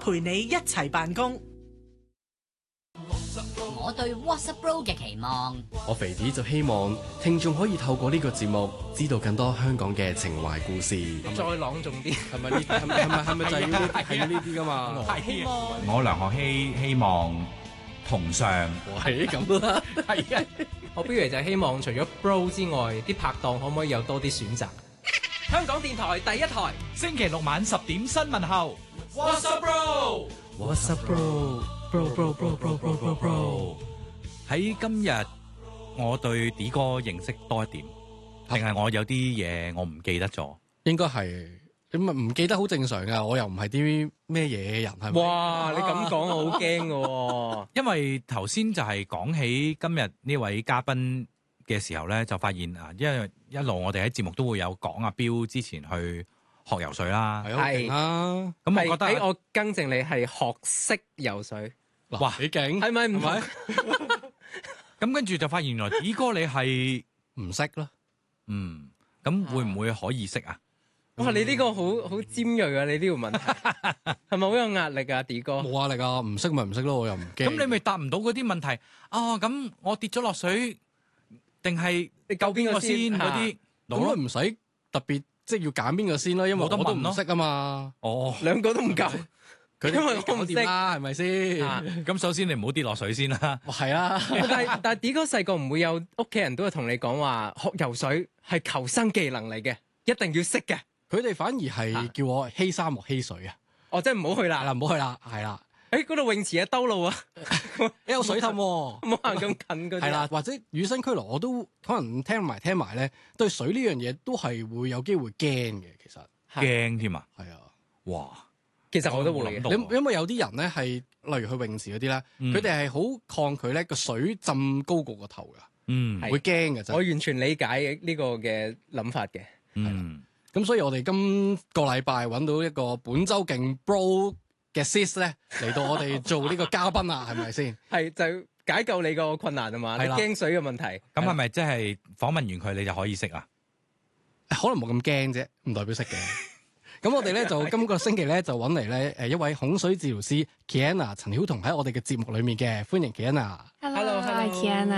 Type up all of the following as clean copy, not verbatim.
陪你一齊辦公。 我對 WhatsApp Bro 嘅期望， 我肥啲就希望聽眾可以透過呢個節目知道更多香港嘅情懷故事。 再朗重啲， 係咪呢？係咪就係要呢啲？係要呢啲噶嘛？ 希望我梁學希希望同上， 係咁啦。 係啊！我不如就希望除咗 Bro 之外，啲拍檔可唔可以有多啲選擇？香港電台第一台， 星期六晚10點新聞後 WhatsApp Bro。What's up, bro? Bro, bro, bro, bro, bro, bro, bro. 喺今日，我對 D 哥認識多一點，定係我有啲嘢我唔記得咗？ 應該係咁啊，唔記得好正常噶。我又唔係啲咩嘢人，係咪？ 哇！你咁講，我好驚㗎。 因為頭先就係講起今日呢位嘉賓嘅時候咧，就發現啊，因為一路我哋喺節目都會有講阿彪之前去學游水啦， 係啊。 咁我覺得我更正你係學識游水， 哇幾勁， 係咪唔係？ 咁跟住就發現原來 D 哥你係唔識咯。 咁會唔會可以識啊？ 哇！你呢個好尖鋭啊！你呢條問題係咪好有壓力啊？D 哥冇壓力啊，唔識咪唔識咯，我又唔驚。 咁你咪答唔到嗰啲問題啊？咁我跌咗落水，定係你救邊個先嗰啲？ 咁咪唔使特別即係要揀邊個先咯，因為我都唔識啊嘛。 哦， 兩個都唔夠， 佢因為我唔識啦，係咪先？ 咁首先你唔好跌落水先啦。 係啊， 但係 D 哥細個唔會有屋企人都會同你講話學游水係求生技能嚟嘅，一定要識嘅。 佢哋反而係叫我欺山莫欺水啊！ 哦，即係唔好去啦， 係啦，唔好去啦，係啦。 嗰度泳池啊，兜路啊， 有水氹喎， 唔好行咁近嗰啲。 係啦，或者與生俱來，我都可能聽埋咧，對水呢樣嘢都係會有機會驚嘅。其實驚添啊！ 係啊， 哇！ 其實我都會嘅。 因為有啲人咧係，例如去泳池嗰啲咧，佢哋係好抗拒咧個水浸高過個頭㗎，會驚嘅。 我完全理解呢個嘅諗法嘅。 咁所以我哋今個禮拜揾到一個本周勁 bro 嘅 sis 咧嚟到我哋做呢個嘉賓啊，係咪先？ 係就解救你個困難啊嘛，你驚水嘅問題。 咁係咪即係訪問完佢你就可以識啊？ 可能冇咁驚啫，唔代表識嘅。咁我哋咧就今個星期咧就揾嚟咧一位孔水治療師 Kiana 陳曉彤喺我哋嘅節目裏面嘅，歡迎 Kiana。Hello， 我係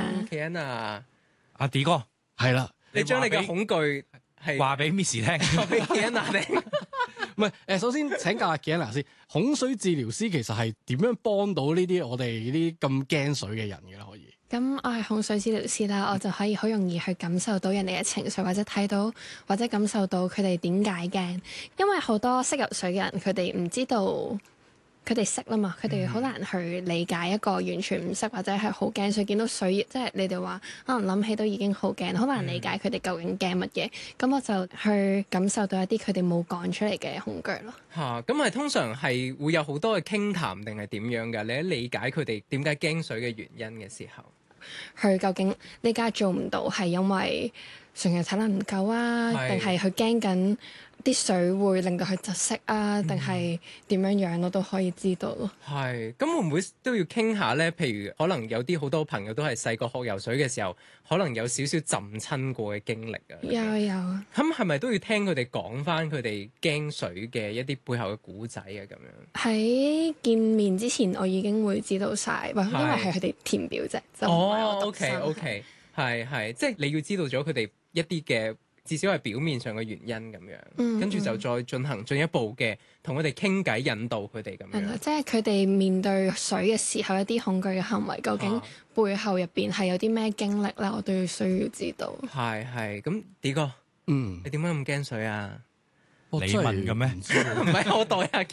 Kiana。 阿 D 哥， 係啦， 你將你嘅恐懼係話俾 Miss 聽， 話俾 Kiana 聽。 唔係首先請教下 Kiana 先，孔水治療師其實係點樣幫到呢啲我哋呢啲咁驚水嘅人嘅咧？可以？ 咁我係孔水治療師啦，我就可以好容易去感受到人哋嘅情緒，或者睇到或者感受到佢哋點解驚，因為好多識游水嘅人，佢哋唔知道佢哋識啦嘛，佢哋好難去理解一個完全唔識或者係好驚水，見到水即係你哋話可能諗起都已經好驚，好難理解佢哋究竟驚乜嘢。咁我就去感受到一啲佢哋冇講出嚟嘅恐懼咯。 咁係通常係會有好多嘅傾談定係點樣㗎？你喺理解佢哋點解驚水嘅原因嘅時候， 佢究竟呢家做唔到係因為成日體能唔夠啊，定係佢驚緊啲水會令到佢窒息啊，定係點樣樣我都可以知道咯。 係，咁會唔會都要傾下咧？譬如可能有啲好多朋友都係細個學游水嘅時候，可能有少少浸親過嘅經歷啊。 有。 咁係咪都要聽佢哋講翻佢哋驚水嘅一啲背後嘅故仔啊？咁樣喺見面之前，我已經會知道晒，因為係佢哋填表啫，就唔係我讀心。 OK，係，即係你要知道咗佢哋一啲嘅。至少係表面上嘅原因咁樣，跟住就再進行進一步嘅同佢哋傾偈，引導佢哋咁樣。係啦， 即係佢哋面對水嘅時候，一啲恐懼嘅行為，究竟背後入邊係有啲咩經歷咧？我都要需要知道。 係，咁D哥，你點解咁驚水啊？ 你問嘅咩？ 唔係我代下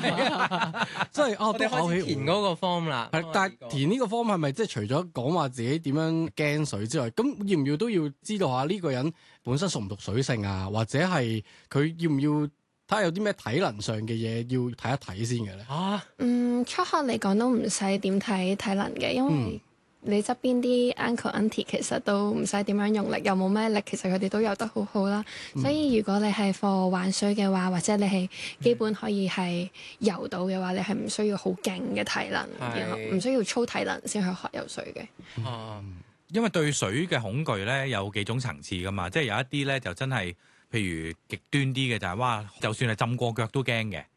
Kiana， 即係我哋開始填嗰個 form 啦。 但係填呢個 form 係咪即係除咗講話自己點樣驚水之外，咁要唔要都要知道下呢個人本身屬唔屬水性啊？或者係佢要唔要睇下有啲咩體能上嘅嘢要睇一睇先嘅咧？ 初學嚟講都唔使點睇體能嘅，因為你側邊啲 uncle auntie 其實都唔使點樣用力，又冇咩力，其實佢哋都游得好好啦。所以如果你係課玩水嘅話，或者你係基本可以係游到嘅話，你係唔需要好勁嘅體能，然後唔需要操體能先去學游水嘅。 因為對水嘅恐懼咧有幾種層次噶嘛，即係有一啲咧就真係譬如極端啲嘅就係哇，就算係浸過腳都驚嘅。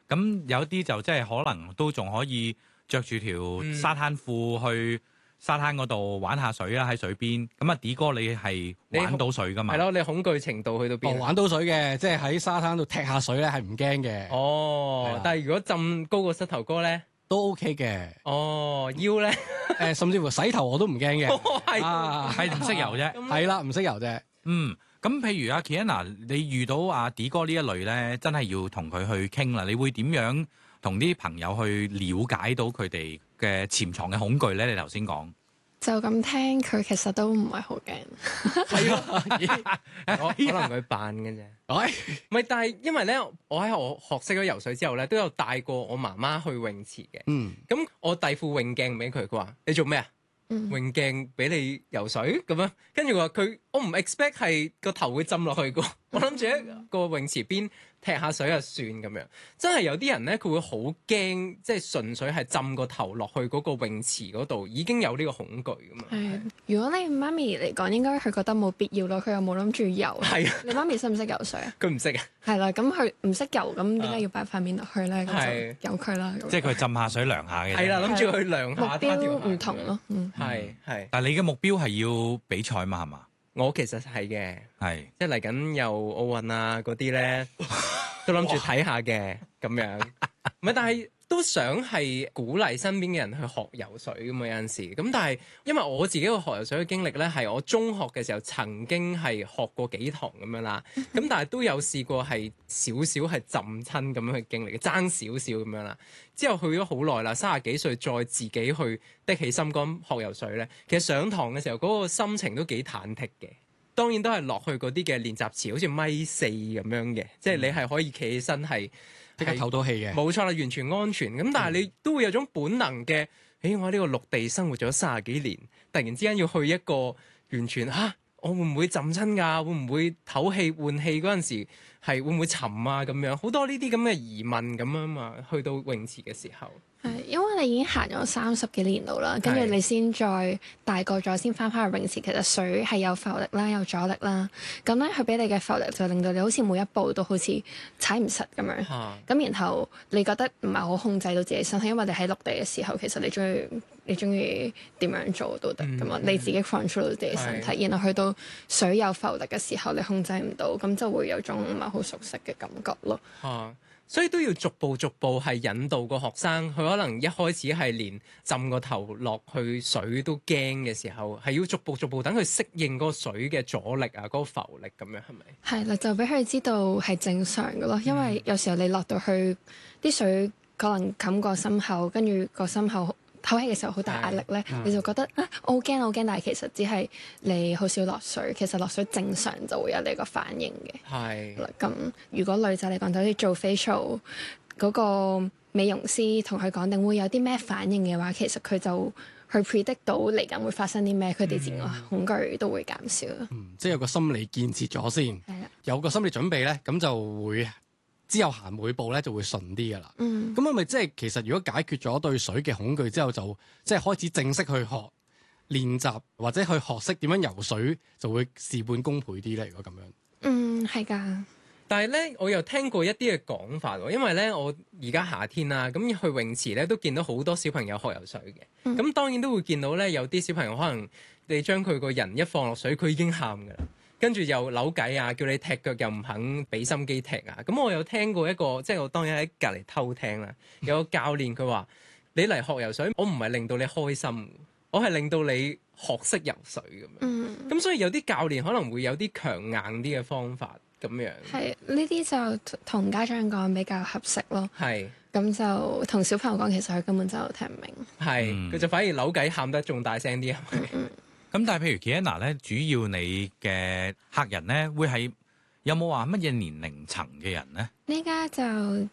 咁有啲就即係可能都仲可以着住條沙灘褲去沙灘嗰度玩下水啦，喺水邊。咁啊，D 哥你係玩到水噶嘛？ 係咯，你恐懼程度去到邊？ 玩到水嘅，即係喺沙灘度踢下水咧，係唔驚嘅。 哦，但係如果浸高過膝頭哥咧， 都 OK 嘅。 哦，腰咧， 甚至乎洗頭我都唔驚嘅。 係唔識游啫。 係啦，唔識游啫。 咁譬如阿 Kiana，你遇到阿 D 哥呢一類咧，真係要同佢去傾啦。你會點樣同啲朋友去了解到佢哋嘅潛藏嘅恐懼咧？你頭先講就咁聽，佢其實都唔係好驚。 係咯，可能佢扮嘅啫。唔係，但係因為咧，我學識咗游水之後咧，都有帶過我媽媽去泳池嘅。咁我遞副泳鏡俾佢，佢話：你做咩啊？泳鏡俾你游水咁樣，跟住我唔 expect 係個頭會浸落去嘅，我諗住喺個泳池邊踢下水就算咁樣。真係有啲人咧，佢會好驚，即係純粹係浸個頭落去嗰個泳池嗰度，已經有呢個恐懼噶嘛。 係，如果你媽咪嚟講，應該佢覺得冇必要咯，佢又冇諗住游。 係啊， 你媽咪識唔識游水啊？ 佢唔識啊。 係啦，咁佢唔識游，咁點解要擺塊面落去咧？咁就由佢啦。 即係佢浸下水涼下嘅。 係啦，諗住去涼下。 目標唔同咯。 係。 但係你嘅目標係要比賽嘛？係嘛？ 我其實係嘅，即係嚟緊又奧運啊嗰啲咧，都諗住睇下嘅咁樣。唔係，但係都想係鼓勵身邊嘅人去學游水咁嘛。有陣時咁，但係因為我自己個學游水嘅經歷咧，係我中學嘅時候曾經係學過幾堂咁樣啦。咁但係都有試過係少少係浸親咁樣嘅經歷，爭少少咁樣啦。之後去咗好耐啦，30幾歲再自己去的起心肝學游水咧，其實上堂嘅時候嗰個心情都幾忐忑嘅。當然都係落去嗰啲嘅練習池，好似1.4米咁樣嘅，即係你係可以企起身係即刻透到氣嘅。 冇錯啦，完全安全。咁但係你都會有種本能嘅，我喺呢個陸地生活咗30幾年，突然之間要去一個完全我會唔會浸親㗎？會唔會唞氣換氣嗰陣時係會唔會沉啊？咁樣好多呢啲咁嘅疑問咁樣嘛。去到泳池嘅時候， 係因為你已經行咗30幾年路啦，跟住你先再大個咗先翻返去泳池。其實水係有浮力啦，有阻力啦。咁咧，佢俾你嘅浮力就令到你好似每一步都好似踩唔實咁樣。咁然後你覺得唔係好控制到自己身體，因為你喺陸地嘅時候，其實你中意點樣做都得咁啊。你自己 control 到自己身體，然後去到水有浮力嘅時候，你控制唔到，咁就會有種唔係好熟悉嘅感覺咯。 所以都要逐步係引導個學生，佢可能一開始係連浸個頭落去水都驚嘅時候，係要逐步等佢適應嗰個水嘅阻力啊，嗰個浮力咁樣係咪？ 係啦，就俾佢知道係正常嘅咯，因為有時候你落到去啲水可能冚過心口，跟住個心口唞氣嘅時候好大壓力咧，你就覺得我好驚，但係其實只係你好少落水，其實落水正常就會有呢個反應嘅。係啦，咁如果女仔嚟講，就好似做 facial 嗰個美容師同佢講定會有啲咩反應嘅話，其實佢就去 predict 到嚟緊會發生啲咩，佢哋自我恐懼都會減少。 即係有個心理建設咗先，有個心理準備咧，咁就會之後行每步咧就會順啲噶啦。咁係咪即係其實如果解決咗對水嘅恐懼之後，就即係開始正式去學練習或者去學識點樣游水，就會事半功倍啲咧？如果咁樣， 係㗎。 但係咧，我又聽過一啲嘅講法喎，因為咧我而家夏天啦，咁去泳池咧都見到好多小朋友學游水嘅。咁當然都會見到咧有啲小朋友可能你將佢個人一放落水，佢已經喊㗎啦。跟住又扭計啊，叫你踢腳又唔肯俾心機踢啊！咁我有聽過一個，即係我當然喺隔離偷聽啦。有個教練佢話：你嚟學游水，我唔係令到你開心，我係令到你學識游水咁樣。咁所以有啲教練可能會有啲強硬啲嘅方法咁樣。係呢啲就同家長講比較合適咯。係咁就同小朋友講，其實佢根本就聽唔明。係佢就反而扭計喊得仲大聲啲。 咁但係譬如 Kiana 咧，主要你嘅客人咧，會係有冇話乜嘢年齡層嘅人咧？ 呢家就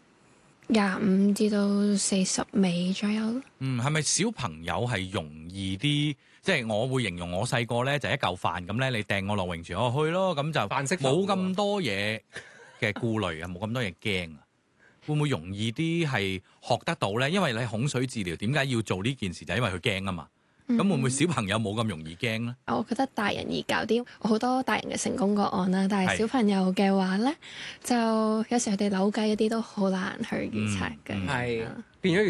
25至到40尾左右。 係咪小朋友係容易啲？即係我會形容我細個咧就一嚿飯咁咧，你掟我落泳池我去咯，咁就冇咁多嘢嘅顧慮啊，冇咁多嘢驚啊。會唔會容易啲係學得到咧？因為你恐水治療點解要做呢件事？就係因為佢驚啊嘛。 咁會唔會小朋友冇咁容易驚咧？ 我覺得大人易搞啲，好多大人嘅成功個案啦。但係小朋友嘅話咧，就有時佢哋扭計嗰啲都好難去預測嘅。 係變咗